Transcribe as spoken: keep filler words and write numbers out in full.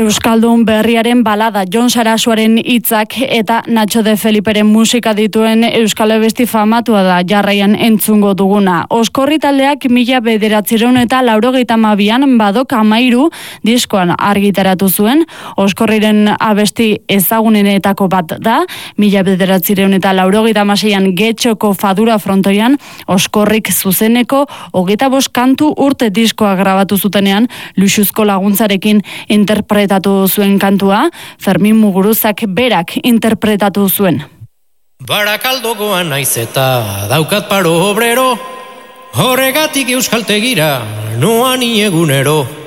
Euskaldun berriaren balada Jon Sarasuaren hitzak eta Nacho de Feliperen musika dituen euskal abesti famatua da jarraian entzungo duguna. Oskorri taldeak mila bederatziehun eta laurogeita hamabian badok hamairu diskoan argitaratu zuen. Oskorriren abesti ezagunenetako bat da, mila bederatziehun eta laurogeita hamaseian Getxoko Fadura frontoian Oskorrik zuzeneko hogeita bost kantu urte diskoa grabatu zutenean luxuzko laguntzarekin interpretatu zuen kantua, Fermin Muguruzak berak interpretatu zuen. Barakaldokoa naiz eta daukat paro obrero, horregatik euskaltegira noan egunero.